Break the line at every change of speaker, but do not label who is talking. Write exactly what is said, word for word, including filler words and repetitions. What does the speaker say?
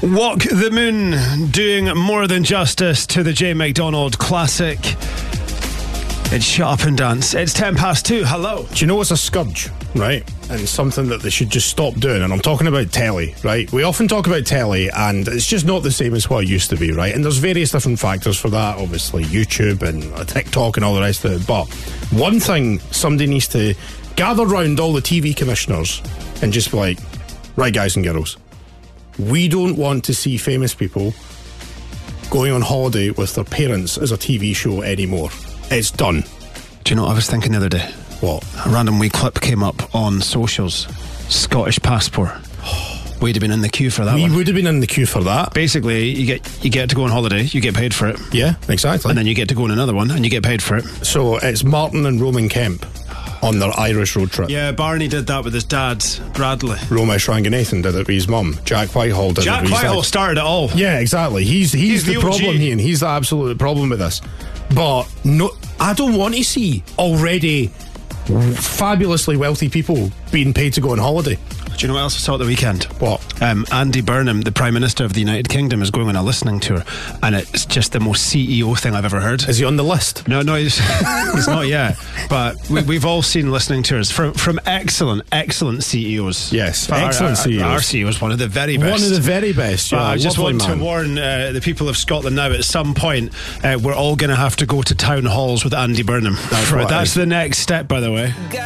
Walk the Moon, doing more than justice to the Jay McDonald classic. It's Shut Up and Dance. It's ten past two. Hello.
Do you know what's a scourge, right? And something that they should just stop doing. And I'm talking about telly, right? We often talk about telly, and it's just not the same as what it used to be, right? And there's various different factors for that, obviously, YouTube and TikTok and all the rest of it. But one thing, somebody needs to gather round all the T V commissioners and just be like, right, guys and girls, we don't want to see famous people going on holiday with their parents as a T V show anymore. It's done.
Do you know what I was thinking the other day?
What?
A random wee clip came up on socials. Scottish passport. We'd have been in the queue for that
we
one.
would have been in the queue for that.
Basically, you get you get to go on holiday, you get paid for it.
Yeah, exactly.
And then you get to go on another one and you get paid for it.
So it's Martin and Roman Kemp on their Irish road trip.
Yeah, Barney did that with his dad, Bradley.
Romesh Ranganathan did it with his mum. Jack Whitehall did
Jack
it with his
Whitehall
dad.
started it all.
Yeah, exactly. He's he's,
He's
the,
the O G.
problem here, and he's the absolute problem with this. But no, I don't want to see already fabulously wealthy people being paid to go on holiday.
Do you know what else I saw at the weekend?
What?
Um, Andy Burnham, the Prime Minister of the United Kingdom, is going on a listening tour, and it's just the most C E O thing I've ever heard.
Is he on the list?
No, no, he's, he's not yet. But we, we've all seen listening tours from from excellent, excellent C E Os.
Yes,
Our-
excellent
our,
C E Os.
Our C E O is one of the very best.
One of the very best.
But
Yeah,
I just
lovely
want
man.
to warn uh, the people of Scotland now, at some point, uh, we're all going to have to go to town halls with Andy Burnham.
That's
For-
what it
that's
is.
the next step, by the way.